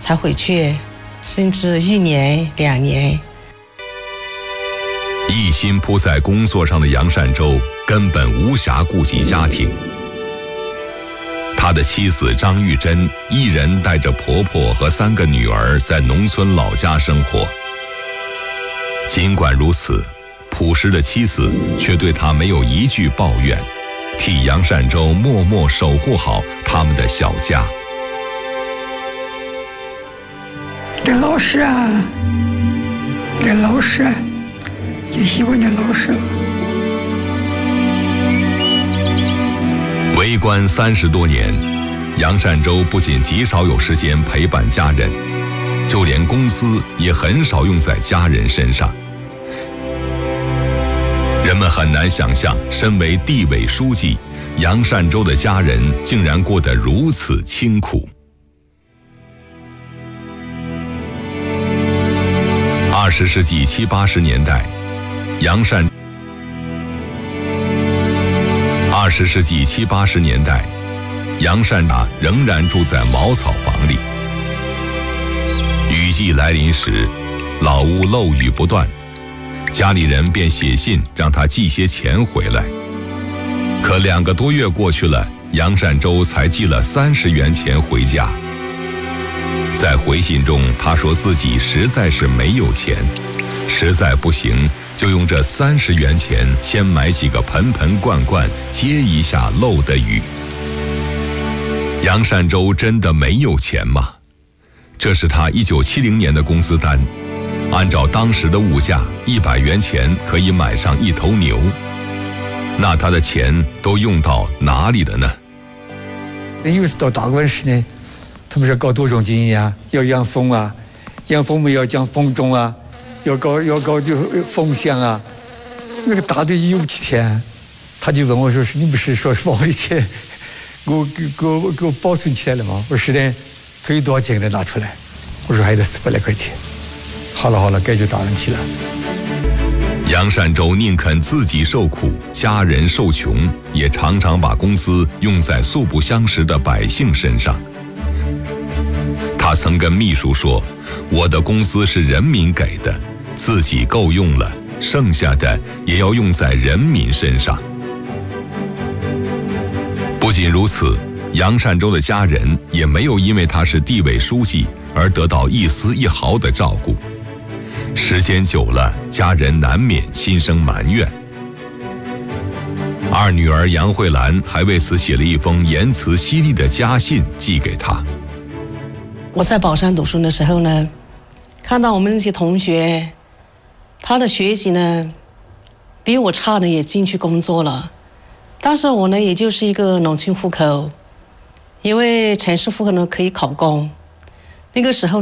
才回去，甚至1年、2年。 一心扑在工作上的杨善洲根本无暇顾及家庭。他的妻子张玉珍一人带着婆婆和3个女儿在农村老家生活。尽管如此，朴实的妻子却对他没有一句抱怨，替杨善洲默默守护好他们的小家。 给老师啊，给老师啊，也喜欢念老师。 为官30多年，杨善洲不仅极少有时间陪伴家人，就连工资也很少用在家人身上。人们很难想象，身为地委书记，杨善洲的家人竟然过得如此清苦。20世纪70、80年代，20世纪70、80年代，杨善达仍然住在茅草房里。雨季来临时，老屋漏雨不断，家里人便写信让他寄些钱回来。可2个多月过去了，杨善洲才寄了30元钱回家。在回信中，他说自己实在是没有钱，实在不行就用这30元钱先买几个盆盆罐罐接一下漏的雨。杨善洲真的没有钱吗？这是他1970年的工资单，按照当时的物价，100元钱可以买上1头牛。那他的钱都用到哪里了呢？ 有时到大观时呢，他们说搞多种经营啊，要养蜂啊，养蜂们要讲蜂种啊，要搞就蜂箱啊，那个大队有不起钱，他就问我说：“是你不是说是把我的钱给我保存起来了吗？”我说：“是的。”他有多少钱给他拿出来？我说还得400来块钱。好了，解决大问题了。 杨善洲宁肯自己受苦，家人受穷，也常常把工资用在素不相识的百姓身上。他曾跟秘书说：“我的工资是人民给的，自己够用了，剩下的也要用在人民身上。”不仅如此，杨善洲的家人也没有因为他是地委书记而得到一丝一毫的照顾。时间久了，家人难免心生埋怨。2女儿杨慧兰还为此写了一封言辞犀利的家信寄给他。 我在宝山读书的时候呢，看到我们那些同学，他的学习呢比我差的也进去工作了，但是我呢也就是一个农村户口，因为城市户口呢可以考公，那个时候